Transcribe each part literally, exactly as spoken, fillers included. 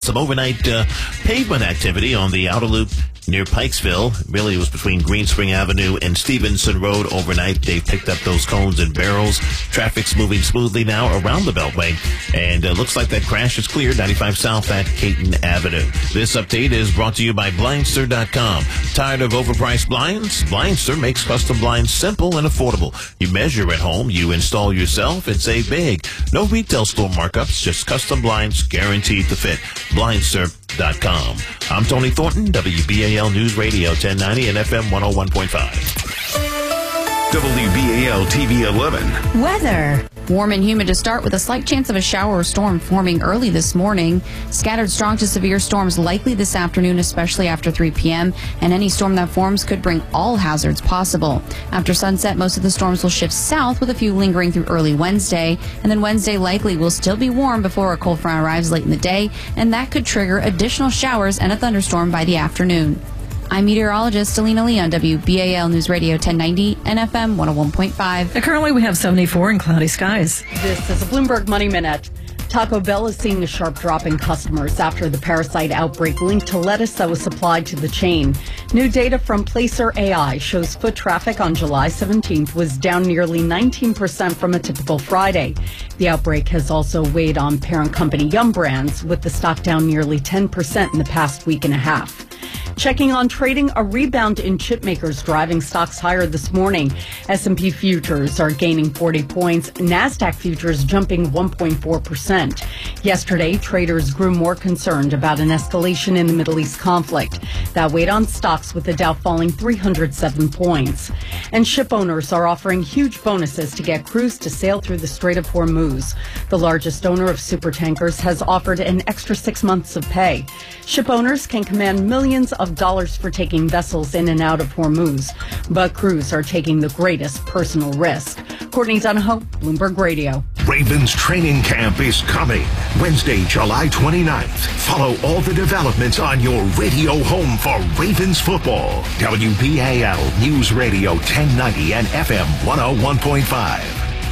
Some overnight uh, pavement activity on the outer loop near Pikesville. Really, it was between Green Spring Avenue and Stevenson Road overnight. They picked up those cones and barrels. Traffic's moving smoothly now around the Beltway. And uh, looks like that crash is clear, ninety-five South at Caton Avenue. This update is brought to you by Blindster dot com. Tired of overpriced blinds? Blindster makes custom blinds simple and affordable. You measure at home, you install yourself, and save big. No retail store markups, just custom blinds guaranteed to fit. Blindster dot com. I'm Tony Thornton, W B A L News Radio ten ninety and F M one oh one point five. W B A L T V eleven. Weather. Warm and humid to start with a slight chance of a shower or storm forming early this morning. Scattered strong to severe storms likely this afternoon, especially after three p.m. And any storm that forms could bring all hazards possible. After sunset, most of the storms will shift south with a few lingering through early Wednesday. And then Wednesday likely will still be warm before a cold front arrives late in the day. And that could trigger additional showers and a thunderstorm by the afternoon. I'm meteorologist Selena Lee on W B A L News Radio ten ninety and F M one oh one point five. And currently we have seventy-four and cloudy skies. This is a Bloomberg Money Minute. Taco Bell is seeing a sharp drop in customers after the parasite outbreak linked to lettuce that was supplied to the chain. New data from Placer A I shows foot traffic on July seventeenth was down nearly nineteen percent from a typical Friday. The outbreak has also weighed on parent company Yum Brands, with the stock down nearly ten percent in the past week and a half. Checking on trading, a rebound in chip makers driving stocks higher this morning. S and P futures are gaining forty points, NASDAQ futures jumping one point four percent. Yesterday, traders grew more concerned about an escalation in the Middle East conflict. That weighed on stocks, with the Dow falling three hundred seven points. And ship owners are offering huge bonuses to get crews to sail through the Strait of Hormuz. The largest owner of supertankers has offered an extra six months of pay. Ship owners can command millions of dollars for taking vessels in and out of Hormuz, but crews are taking the greatest personal risk. Courtney Donahoe, Bloomberg Radio. Ravens training camp is coming Wednesday, July twenty-ninth. Follow all the developments on your radio home for Ravens football. W B A L News Radio ten ninety and F M one oh one point five.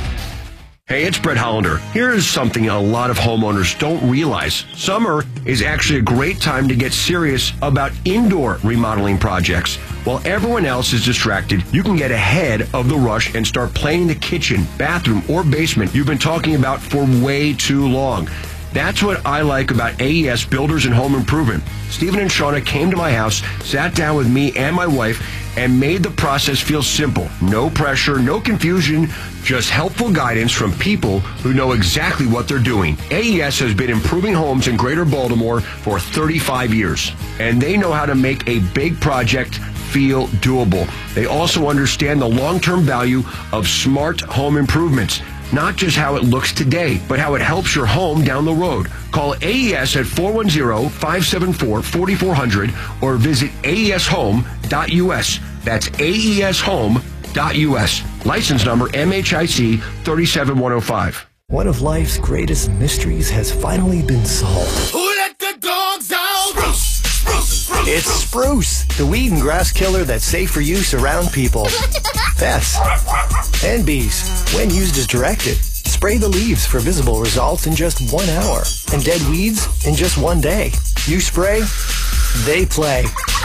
Hey, it's Brett Hollander. Here's something a lot of homeowners don't realize. Summer is actually a great time to get serious about indoor remodeling projects. While everyone else is distracted, you can get ahead of the rush and start planning the kitchen, bathroom, or basement you've been talking about for way too long. That's what I like about A E S Builders and Home Improvement. Stephen and Shauna came to my house, sat down with me and my wife, and made the process feel simple. No pressure, no confusion, just helpful guidance from people who know exactly what they're doing. A E S has been improving homes in Greater Baltimore for thirty-five years, and they know how to make a big project feel doable. They also understand the long-term value of smart home improvements. Not just how it looks today, but how it helps your home down the road. Call A E S at four one zero, five seven four, four four zero zero or visit A E S home dot U S. That's A E S home dot U S. License number M H I C three seven one zero five. One of life's greatest mysteries has finally been solved. Who let the dogs out? Spruce, spruce, spruce. It's Spruce, the weed and grass killer that's safe for use around people, pets, and bees. When used as directed, spray the leaves for visible results in just one hour, and dead weeds in just one day. You spray, they play.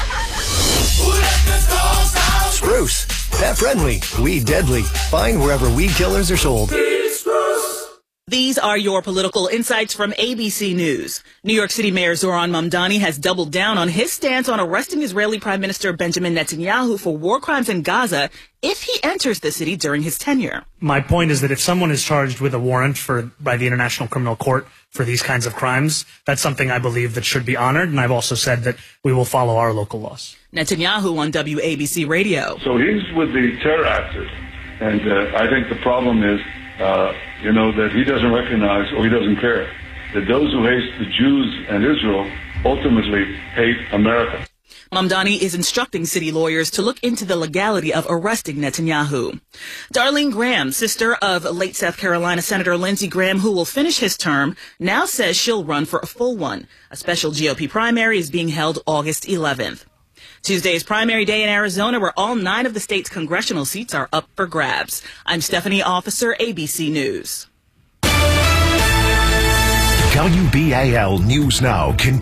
Who let the dogs out? Spruce, pet friendly, weed deadly. Find wherever weed killers are sold. These are your political insights from A B C News. New York City Mayor Zoran Mamdani has doubled down on his stance on arresting Israeli Prime Minister Benjamin Netanyahu for war crimes in Gaza if he enters the city during his tenure. My point is that if someone is charged with a warrant for by the International Criminal Court for these kinds of crimes, that's something I believe that should be honored, and I've also said that we will follow our local laws. Netanyahu on W A B C Radio. So he's with the terror actors, and uh, I think the problem is Uh, you know, that he doesn't recognize or he doesn't care that those who hate the Jews and Israel ultimately hate America. Mamdani is instructing city lawyers to look into the legality of arresting Netanyahu. Darlene Graham, sister of late South Carolina Senator Lindsey Graham, who will finish his term, now says she'll run for a full one. A special G O P primary is being held August eleventh. Tuesday is primary day in Arizona, where all nine of the state's congressional seats are up for grabs. I'm Stephanie Officer, A B C News. W B A L News Now continues.